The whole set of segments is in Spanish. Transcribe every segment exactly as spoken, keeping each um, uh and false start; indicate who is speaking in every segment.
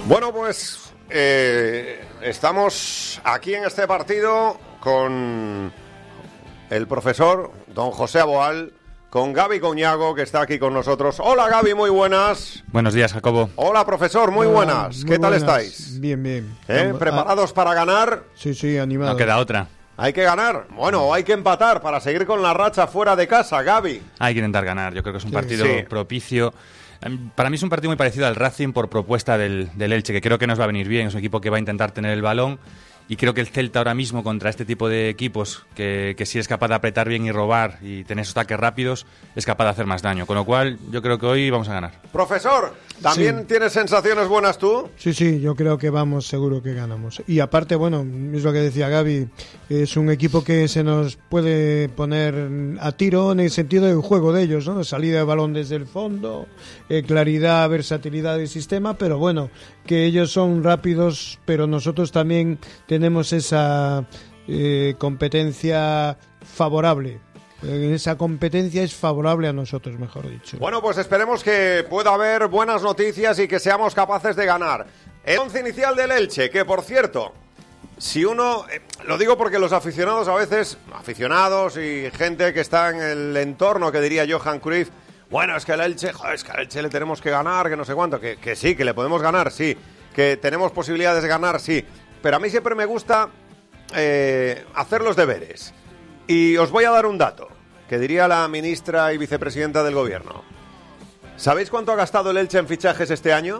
Speaker 1: Bueno, pues eh, estamos aquí en este partido con el profesor don José Aboal, con Gaby Coñago, que está aquí con nosotros. Hola, Gaby, muy buenas.
Speaker 2: Buenos días, Jacobo.
Speaker 1: Hola, profesor, muy
Speaker 3: Hola,
Speaker 1: buenas.
Speaker 3: muy
Speaker 1: ¿Qué tal
Speaker 3: buenas.
Speaker 1: estáis?
Speaker 3: Bien, bien.
Speaker 1: ¿Eh? ¿Preparados para ganar?
Speaker 3: Sí, sí, animado.
Speaker 2: No queda otra.
Speaker 1: Hay que ganar. Bueno, hay que empatar para seguir con la racha fuera de casa, Gaby.
Speaker 2: Hay que intentar ganar. Yo creo que es un
Speaker 3: Sí.
Speaker 2: partido
Speaker 1: Sí.
Speaker 2: propicio. Em, Para mí es un partido muy parecido al Racing por propuesta del, del Elche, que creo que nos va a venir bien. Es un equipo que va a intentar tener el balón. Y creo que el Celta ahora mismo contra este tipo de equipos, que, que si es capaz de apretar bien y robar y tener esos ataques rápidos, es capaz de hacer más daño. Con lo cual, yo creo que hoy vamos a ganar.
Speaker 1: Profesor, ¿también
Speaker 3: Sí.
Speaker 1: tienes sensaciones buenas tú?
Speaker 3: Sí, sí, yo creo que vamos, seguro que ganamos. Y aparte, bueno, es lo que decía Gaby, es un equipo que se nos puede poner a tiro en el sentido del juego de ellos, ¿no? Salida de balón desde el fondo, eh, claridad, versatilidad del sistema, pero bueno, que ellos son rápidos, pero nosotros también tenemos esa eh, competencia favorable. Eh, esa competencia es favorable a nosotros, mejor dicho.
Speaker 1: Bueno, pues esperemos que pueda haber buenas noticias y que seamos capaces de ganar. El once inicial del Elche, que por cierto, si uno... eh, lo digo porque los aficionados a veces, aficionados y gente que está en el entorno, que diría Johan Cruyff, bueno, es que el Elche, joder, es que al Elche le tenemos que ganar, que no sé cuánto, que, que sí, que le podemos ganar, sí, que tenemos posibilidades de ganar, sí, pero a mí siempre me gusta eh, hacer los deberes. Y os voy a dar un dato, que diría la ministra y vicepresidenta del gobierno. ¿Sabéis cuánto ha gastado el Elche en fichajes este año?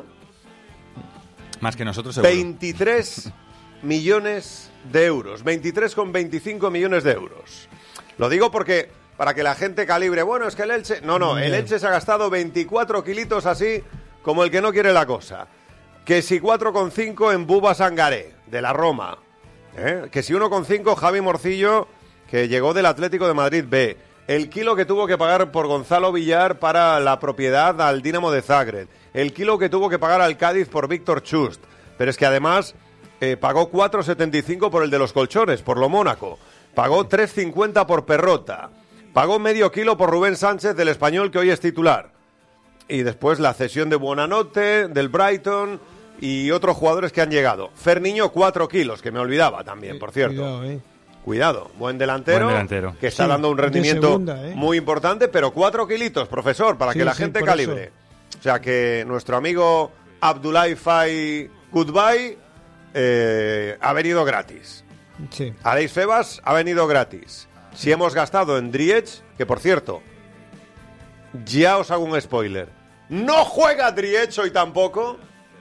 Speaker 2: Más que nosotros, seguro.
Speaker 1: veintitrés millones de euros. veintitrés coma veinticinco millones de euros. Lo digo porque, para que la gente calibre, bueno, es que el Elche... No, no, el Elche se ha gastado veinticuatro kilitos así, como el que no quiere la cosa. Que si cuatro coma cinco en Buba Sangaré, de la Roma. ¿Eh? Que si uno coma cinco Javi Morcillo, que llegó del Atlético de Madrid B. El kilo que tuvo que pagar por Gonzalo Villar para la propiedad al Dinamo de Zagreb. El kilo que tuvo que pagar al Cádiz por Víctor Chust. Pero es que además eh, pagó cuatro coma setenta y cinco por el de los colchones, por lo Mónaco. Pagó tres coma cincuenta por Perrota. Pagó medio kilo por Rubén Sánchez, del Español, que hoy es titular. Y después la cesión de Buonanotte, del Brighton y otros jugadores que han llegado. Ferniño, cuatro kilos, que me olvidaba también, por cierto.
Speaker 3: Cuidado, eh.
Speaker 1: Cuidado, buen delantero,
Speaker 2: Buen delantero.
Speaker 1: que está
Speaker 3: Sí,
Speaker 1: dando un
Speaker 3: de
Speaker 1: rendimiento
Speaker 3: segunda, ¿eh?
Speaker 1: muy importante, pero cuatro kilitos, profesor, para
Speaker 3: Sí,
Speaker 1: que la
Speaker 3: sí,
Speaker 1: gente
Speaker 3: por
Speaker 1: calibre.
Speaker 3: eso.
Speaker 1: O sea que nuestro amigo Abdoulaye Faye Goodbye eh, ha venido gratis.
Speaker 3: Sí.
Speaker 1: Aleix Febas ha venido gratis. Si hemos gastado en Driech, que por cierto, ya os hago un spoiler, no juega Driech hoy tampoco.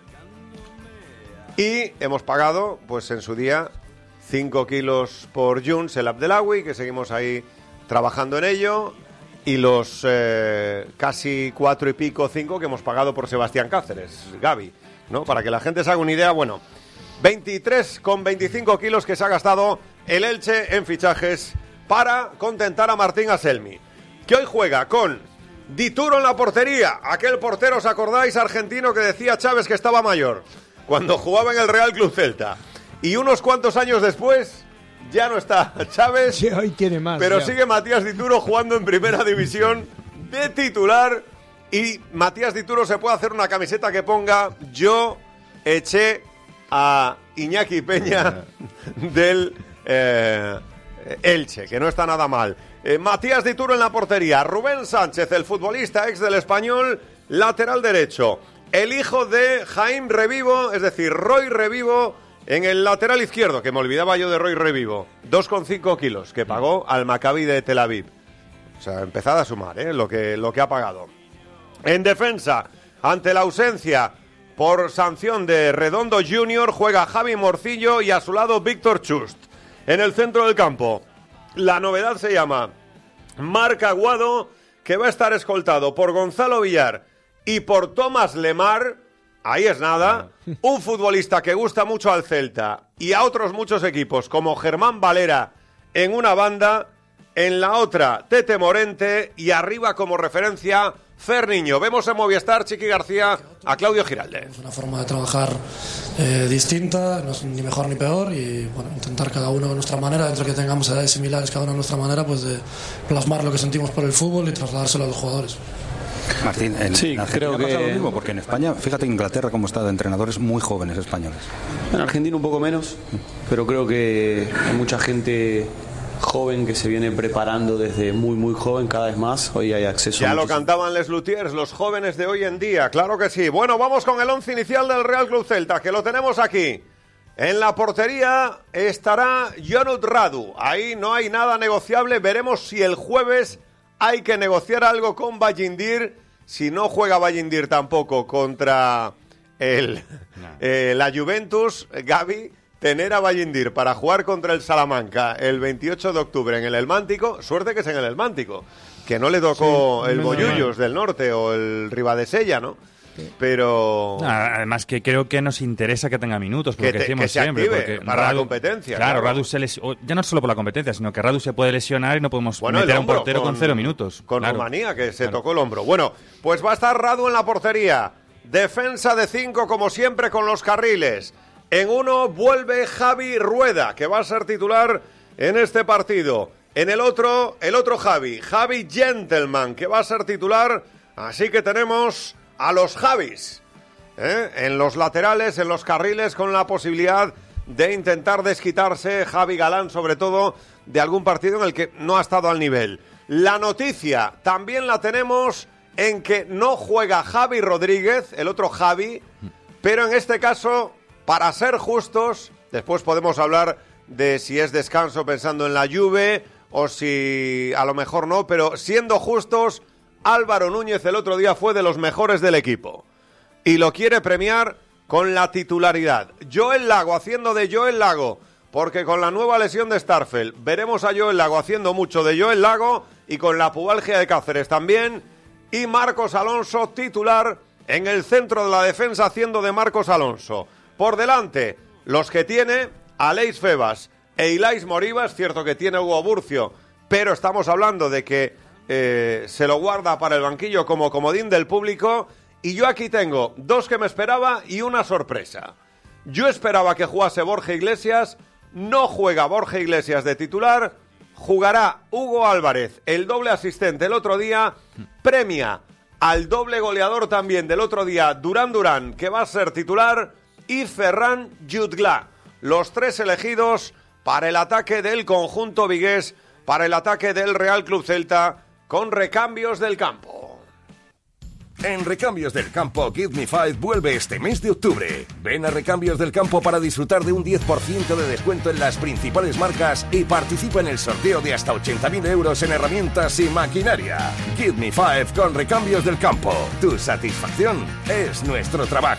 Speaker 1: Y hemos pagado, pues en su día, cinco kilos por Junts, el Abdelawi, que seguimos ahí trabajando en ello, y los eh, casi cuatro y pico, cinco que hemos pagado por Sebastián Cáceres, Gaby, ¿no? Para que la gente se haga una idea, bueno, veintitrés coma veinticinco kilos que se ha gastado el Elche en fichajes para contentar a Martín Anselmi, que hoy juega con Dituro en la portería, aquel portero, ¿os acordáis, argentino, que decía Chávez que estaba mayor cuando jugaba en el Real Club Celta? Y unos cuantos años después ya no está Chávez,
Speaker 3: Sí, hoy tiene más.
Speaker 1: pero
Speaker 3: ya.
Speaker 1: sigue Matías Dituro jugando en primera división de titular. Y Matías Dituro se puede hacer una camiseta que ponga: yo eché a Iñaki Peña del eh, Elche, que no está nada mal. Eh, Matías Dituro en la portería, Rubén Sánchez, el futbolista ex del Español, lateral derecho. El hijo de Jaime Revivo, es decir, Roy Revivo, en el lateral izquierdo, que me olvidaba yo de Roy Revivo. dos coma cinco kilos que pagó al Maccabi de Tel Aviv. O sea, empezad a sumar, ¿eh? lo que, lo que ha pagado. En defensa, ante la ausencia por sanción de Redondo junior, juega Javi Morcillo y a su lado Víctor Chust. En el centro del campo, la novedad se llama Marc Aguado, que va a estar escoltado por Gonzalo Villar y por Tomás Lemar. Ahí es nada. Un futbolista que gusta mucho al Celta y a otros muchos equipos, como Germán Valera en una banda, en la otra Tete Morente y arriba como referencia Ferniño. Vemos en Movistar, Chiqui García, a Claudio Giralde.
Speaker 4: Es una forma de trabajar eh, distinta, no es ni mejor ni peor, y bueno, intentar cada uno de nuestra manera, dentro de que tengamos edades similares cada uno de nuestra manera, pues de plasmar lo que sentimos por el fútbol y trasladárselo a los jugadores.
Speaker 5: Martín, en,
Speaker 6: sí,
Speaker 5: en Argentina
Speaker 6: creo que
Speaker 5: pasa lo mismo, porque en España, fíjate Inglaterra cómo está de entrenadores muy jóvenes españoles.
Speaker 6: En Argentina un poco menos, pero creo que hay mucha gente joven que se viene preparando desde muy muy joven cada vez más. Hoy hay acceso
Speaker 1: ya
Speaker 6: a
Speaker 1: lo
Speaker 6: muchos...
Speaker 1: cantaban Les Luthiers, los jóvenes de hoy en día, claro que sí. Bueno, vamos con el once inicial del Real Club Celta, que lo tenemos aquí. En la portería estará Jonut Radu. Ahí no hay nada negociable. Veremos si el jueves hay que negociar algo con Vallindir. Si no juega Vallindir tampoco contra el, no. eh, la Juventus, Gavi, tener a Vallindir para jugar contra el Salamanca el veintiocho de octubre en el Helmántico. Suerte que es en el Helmántico, que no le tocó sí, el Bollullos del Norte o el Ribadesella, ¿no? Pero
Speaker 2: no, además que creo que nos interesa que tenga minutos, porque
Speaker 1: que, te,
Speaker 2: decimos
Speaker 1: que se
Speaker 2: siempre,
Speaker 1: active
Speaker 2: porque
Speaker 1: para
Speaker 2: Radu,
Speaker 1: la competencia.
Speaker 2: Claro,
Speaker 1: claro.
Speaker 2: Radu se les, ya no solo por la competencia, sino que Radu se puede lesionar y no podemos
Speaker 1: bueno,
Speaker 2: meter a un
Speaker 1: hombro,
Speaker 2: portero con, con cero minutos.
Speaker 1: Con
Speaker 2: claro.
Speaker 1: Rumanía, que se
Speaker 2: claro.
Speaker 1: tocó el hombro. Bueno, pues va a estar Radu en la portería. Defensa de cinco, como siempre, con los carriles. En uno vuelve Javi Rueda, que va a ser titular en este partido. En el otro, el otro Javi, Javi Gentleman, que va a ser titular. Así que tenemos a los Javis. ¿Eh? En los laterales, en los carriles, con la posibilidad de intentar desquitarse Javi Galán, sobre todo, de algún partido en el que no ha estado al nivel. La noticia también la tenemos en que no juega Javi Rodríguez, el otro Javi, pero en este caso, para ser justos, después podemos hablar de si es descanso pensando en la Juve o si a lo mejor no, pero siendo justos, Álvaro Núñez el otro día fue de los mejores del equipo. Y lo quiere premiar con la titularidad. Joel Lago haciendo de Joel Lago, porque con la nueva lesión de Starfelt veremos a Joel Lago haciendo mucho de Joel Lago y con la pubalgia de Cáceres también. Y Marcos Alonso titular en el centro de la defensa haciendo de Marcos Alonso. Por delante, los que tiene Aleix Febas e Ilais Moriba. Es cierto que tiene Hugo Burcio, pero estamos hablando de que eh, se lo guarda para el banquillo como comodín del público. Y yo aquí tengo dos que me esperaba y una sorpresa. Yo esperaba que jugase Borja Iglesias, no juega Borja Iglesias de titular, jugará Hugo Álvarez, el doble asistente el otro día, premia al doble goleador también del otro día, Durán Durán, que va a ser titular, y Ferran Jutgla, los tres elegidos para el ataque del conjunto vigués, para el ataque del Real Club Celta, con recambios del campo.
Speaker 7: En Recambios del Campo, Give Me Five vuelve este mes de octubre. Ven a Recambios del Campo para disfrutar de un diez por ciento de descuento en las principales marcas y participa en el sorteo de hasta ochenta mil euros en herramientas y maquinaria. Give Me Five con Recambios del Campo. Tu satisfacción es nuestro trabajo.